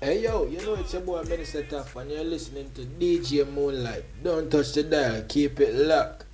Hey yo, you know it's your boy Minister Tough and you're listening to DJ Moonlight. Don't touch the dial, keep it locked.